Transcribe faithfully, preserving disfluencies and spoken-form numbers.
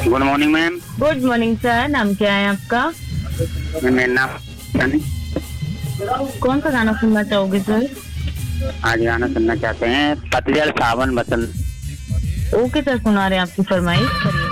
Good morning ma'am. Good morning sir, नाम क्या है आपका? मेरा नाम सनी। कौन सा गाना सुनना चाहोगे सर? आज गाना सुनना चाहते हैं पतझड़ सावन बसंत। ओके सर, सुना रहे हैं आपकी फरमाइश, करिए।